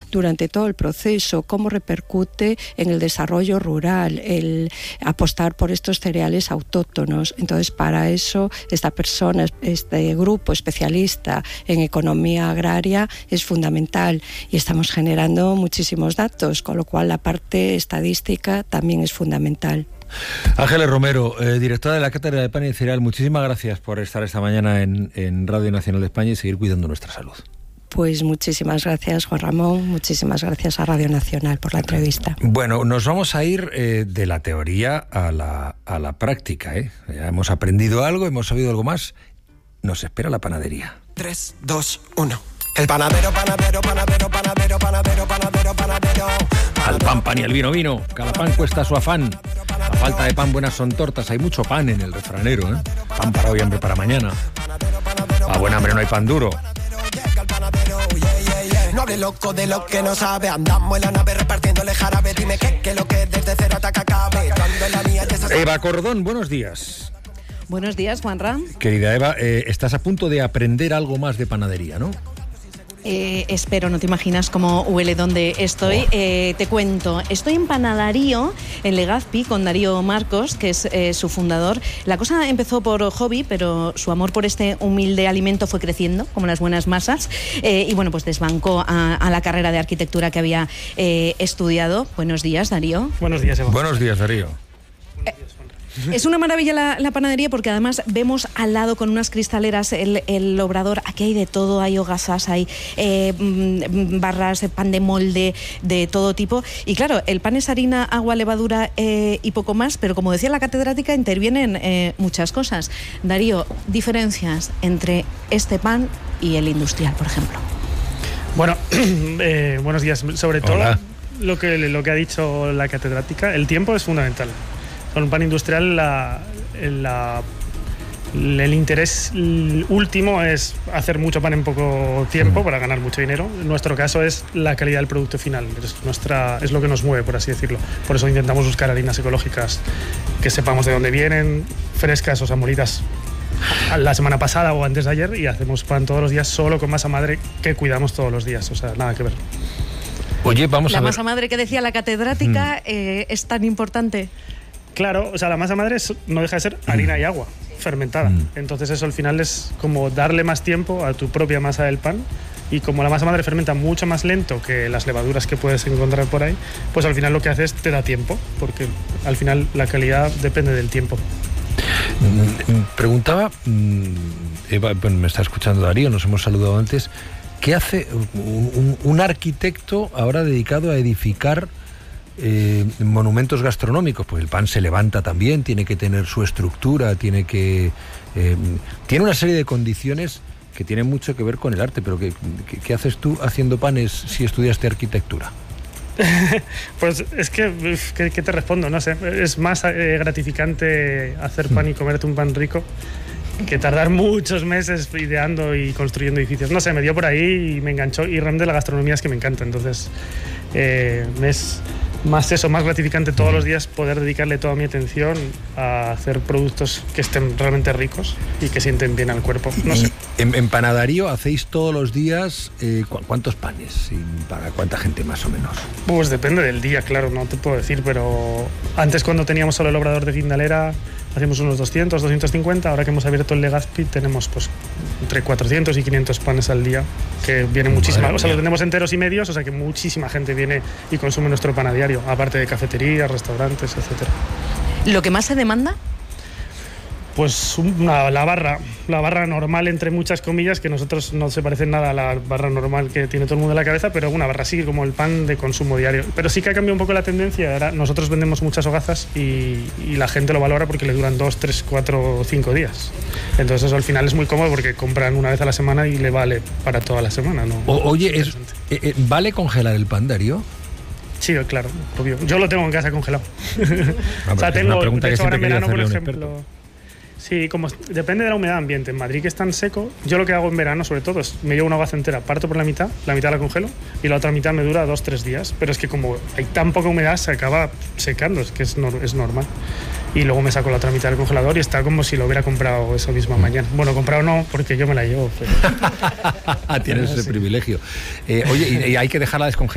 durante todo el proceso, cómo repercute en el desarrollo rural, el apostar por estos cereales autóctonos. Entonces, para eso, esta persona, este grupo especialista en economía agraria es fundamental, y estamos generando muchísimos datos, con lo cual la parte estadística también es fundamental. Ángeles Romero, directora de la Cátedra de Pan y Cereal, muchísimas gracias por estar esta mañana en Radio Nacional de España y seguir cuidando nuestra salud. Pues muchísimas gracias, Juan Ramón, muchísimas gracias a Radio Nacional por la entrevista. Bueno, nos vamos a ir de la teoría a la práctica, ¿eh? Ya hemos aprendido algo, hemos sabido algo más. Nos espera la panadería. 3, 2, 1. El panadero, panadero, panadero, panadero, panadero, panadero, panadero. Al pan y al vino. Cada pan cuesta su afán. A falta de pan buenas son tortas. Hay mucho pan en el refranero, ¿eh? Pan para hoy, hambre para mañana. A buen hambre no hay pan duro. No hable loco de lo que no sabe. Andamos en la nave repartiéndole jarabe. Dime que lo que desde cero hasta que acabe. Eva Cordón, buenos días. Buenos días, Juanra. Querida Eva, estás a punto de aprender algo más de panadería, ¿no? Espero, no te imaginas cómo huele donde estoy. Te cuento, estoy en Panadarío, en Legazpi, con Darío Marcos, que es su fundador. La cosa empezó por hobby, pero su amor por este humilde alimento fue creciendo, como las buenas masas, y bueno, pues desbancó a la carrera de arquitectura que había estudiado. Buenos días, Darío. Buenos días, Eva. Buenos días, Darío. Es una maravilla la panadería, porque además vemos al lado con unas cristaleras el obrador. Aquí hay de todo, hay hogazas, hay barras, pan de molde, de todo tipo. Y claro, el pan es harina, agua, levadura y poco más, pero como decía la catedrática, intervienen muchas cosas. Darío, diferencias entre este pan y el industrial, por ejemplo. Bueno, buenos días. Sobre todo, lo que ha dicho la catedrática, el tiempo es fundamental. Con un pan industrial el interés último es hacer mucho pan en poco tiempo para ganar mucho dinero. En nuestro caso es la calidad del producto final, es lo que nos mueve, por así decirlo. Por eso intentamos buscar harinas ecológicas que sepamos de dónde vienen, frescas, o sea, molidas la semana pasada o antes de ayer, y hacemos pan todos los días solo con masa madre que cuidamos todos los días, o sea, nada que ver. Oye, vamos a ver. La masa madre que decía la catedrática es tan importante. Claro, o sea, la masa madre no deja de ser harina y agua fermentada. Entonces eso al final es como darle más tiempo a tu propia masa del pan, y como la masa madre fermenta mucho más lento que las levaduras que puedes encontrar por ahí, pues al final lo que hace es te da tiempo, porque al final la calidad depende del tiempo. Preguntaba, Eva, bueno, me está escuchando Darío, nos hemos saludado antes, ¿qué hace un arquitecto ahora dedicado a edificar monumentos gastronómicos? Pues el pan se levanta también, tiene que tener su estructura, tiene una serie de condiciones que tienen mucho que ver con el arte. Pero ¿qué haces tú haciendo panes si estudiaste arquitectura? Pues es que, ¿qué te respondo? No sé, es más gratificante hacer pan y comerte un pan rico que tardar muchos meses ideando y construyendo edificios. No sé, me dio por ahí y me enganchó, y realmente la gastronomía es que me encanta. Entonces es más gratificante todos los días poder dedicarle toda mi atención a hacer productos que estén realmente ricos y que sienten bien al cuerpo. No sé. En Panadarío hacéis todos los días ¿cuántos panes? ¿Y para cuánta gente más o menos? Pues depende del día, claro, no te puedo decir, pero antes, cuando teníamos solo el obrador de Findalera, hacíamos unos 200, 250. Ahora que hemos abierto el Legazpi, tenemos pues entre 400 y 500 panes al día, que viene muchísima. O sea, lo tenemos enteros y medios, o sea que muchísima gente viene y consume nuestro pan a diario, aparte de cafeterías, restaurantes, etcétera. ¿Lo que más se demanda? Pues la barra normal, entre muchas comillas, que nosotros no se parece nada a la barra normal que tiene todo el mundo en la cabeza, pero una barra así, como el pan de consumo diario. Pero sí que ha cambiado un poco la tendencia. Ahora nosotros vendemos muchas hogazas y la gente lo valora porque le duran 2, 3, 4, 5 días. Entonces eso al final es muy cómodo, porque compran una vez a la semana y le vale para toda la semana, ¿no? Oye, ¿vale congelar el pan, Darío? Sí, claro, obvio. Yo lo tengo en casa congelado. O sea, tengo una pregunta que siempre quería hacerle a un ejemplo. Sí, como depende de la humedad ambiente. En Madrid, que es tan seco, yo lo que hago en verano, sobre todo, es me llevo una hogaza entera, parto por la mitad la congelo, y la otra mitad me dura 2-3 días. Pero es que como hay tan poca humedad, se acaba secando, es que es normal. Y luego me saco la otra mitad del congelador y está como si lo hubiera comprado esa misma mañana. Bueno, comprado no, porque yo me la llevo. Pero... Tienes ese privilegio. Oye, ¿y hay que dejarla descongelar